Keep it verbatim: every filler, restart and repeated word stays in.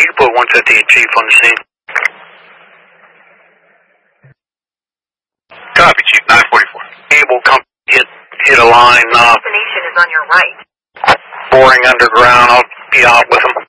can put one fifty-eight Chief on the scene. Copy, Chief, nine forty-four. Able come hit, hit a line. Uh, Destination is on your right. boring underground. I'll be out with them.